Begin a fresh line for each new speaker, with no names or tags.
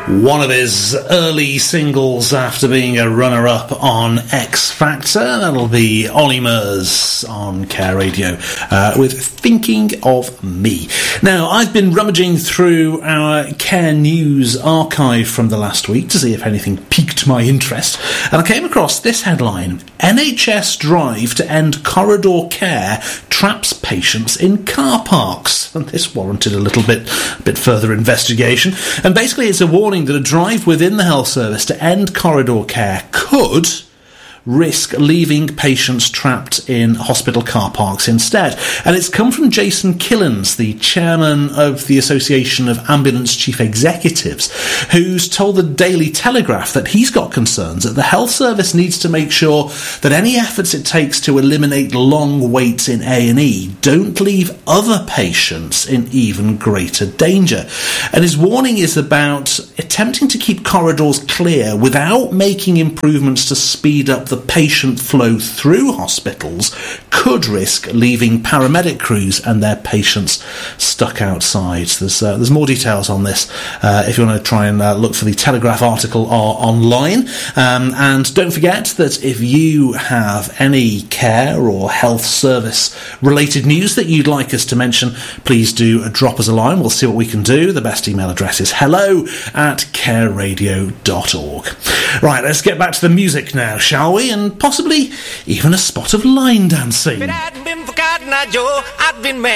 One of his early singles after being a runner-up on X Factor. That'll be Ollie Murs on Care Radio with Thinking of Me. Now, I've been rummaging through our Care News archive from the last week to see if anything piqued my interest, and I came across this headline: NHS drive to end corridor care traps patients in car parks. And this warranted a little bit further investigation. And basically it's a warning that a drive within the health service to end corridor care could risk leaving patients trapped in hospital car parks instead. And it's come from Jason Killens, the chairman of the Association of Ambulance Chief Executives, who's told the Daily Telegraph that he's got concerns that the health service needs to make sure that any efforts it takes to eliminate long waits in A&E don't leave other patients in even greater danger. And his warning is about attempting to keep corridors clear without making improvements to speed up the patient flow through hospitals could risk leaving paramedic crews and their patients stuck outside. There's more details on this if you want to try and look for the Telegraph article online. And don't forget that if you have any care or health service related news that you'd like us to mention, please do drop us a line. We'll see what we can do. The best email address is hello@careradio.org. Right, let's get back to the music now, shall we? And possibly even a spot of line dancing.
If it hadn't been for Cotton Eye Joe, I'd been mad.